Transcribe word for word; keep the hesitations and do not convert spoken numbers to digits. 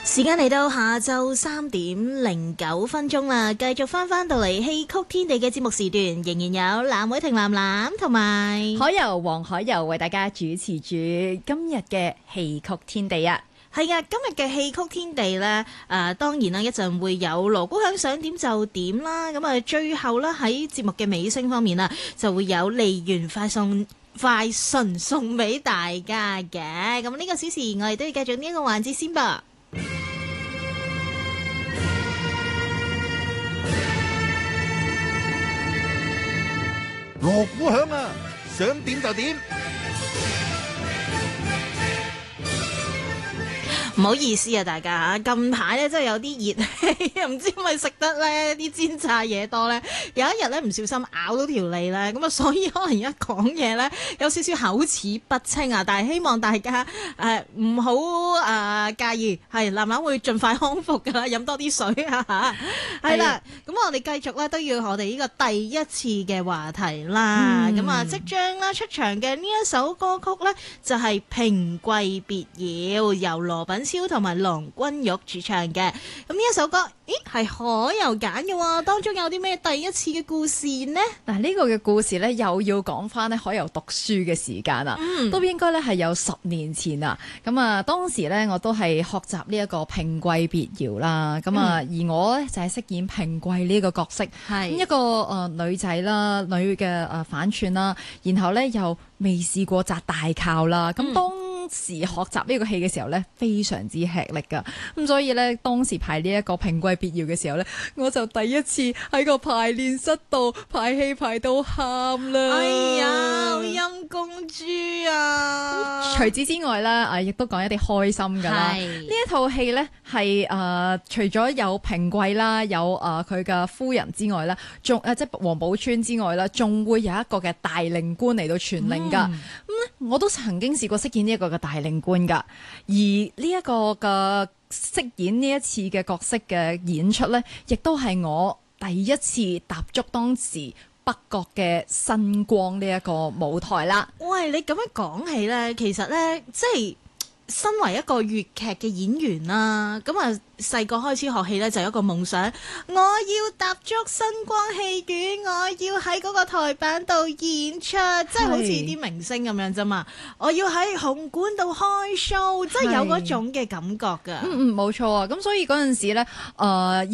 時間嚟到下晝三點零九分鐘啦，繼續翻翻到嚟戲曲天地嘅節目時段，仍然有藍偉霆藍藍同埋海柔黃海柔為大家主持住今日嘅戲曲天地啊！ 係啊，今日嘅戲曲天地呢，誒、呃、當然啦，一陣會有鑼鼓響想點就點啦，咁啊最後啦喺節目嘅尾聲方面啊，就會有梨園快送快訊送俾大家嘅，咁呢個小時我哋都要繼續呢一個環節先噃。 鑼鼓響啊，想點就點。 唔好意思啊，大家嚇，近排咧真係有啲熱氣，又唔知係咪食得咧啲煎炸嘢多咧，有一日咧唔小心咬到條脷咧，咁啊所以可能一講嘢咧有少少口齒不清啊，但係希望大家誒唔好誒介意，係藍藍會盡快康復㗎啦，飲多啲水啊嚇，係啦，咁我哋繼續咧都要我哋呢個第一次嘅話題啦，咁啊、嗯、即將啦出場嘅呢一首歌曲咧就係、是《平貴別窯》，由羅品超同埋郎君玉主唱嘅，咁呢一首歌，咦係可有揀嘅喎？當中有啲咩第一次嘅故事呢？ 嗱，呢個嘅故事咧又要講翻咧可有讀書嘅時間啊，嗯、都應該咧係有十年前啊。咁啊，當時咧我都係學習呢一個平貴別窯啦。咁啊，而我咧就係飾演平貴呢個角色，係一個誒、呃、女仔啦，女嘅誒、呃、反串啦，然後咧又未試過紮大靠啦。咁當時學習呢個戲嘅時候咧，非常之吃力噶，咁所以咧當時排呢一個平貴別窯嘅時候咧，我就第一次喺個排練室度排戲排到喊啦！ 哎呀，陰公豬啊！ 除此之外咧，啊亦都講一啲開心噶啦。呢一套戲咧係誒除咗有平貴啦，有誒佢嘅夫人之外咧，仲誒即係王寶釧之外啦，仲會有一個嘅大令官嚟到傳令噶。咁、嗯、我都曾經試過飾演呢一個嘅大令官噶，而呢一個嘅飾演呢一次嘅角色嘅演出咧，亦都係我第一次踏足當時北角嘅新光呢一個舞台啦。 喂，你咁樣講起咧，其實咧，即係身為一個粵劇嘅演員啦，咁啊細個開始學戲咧，就有一個夢想，我要踏足新光戲院，我要喺嗰個台板度演出，即係好似啲明星咁樣啫嘛。我要喺紅館度開 show，即係有嗰種嘅感覺噶。 嗯嗯，冇錯啊。咁所以嗰陣時咧，誒、呃。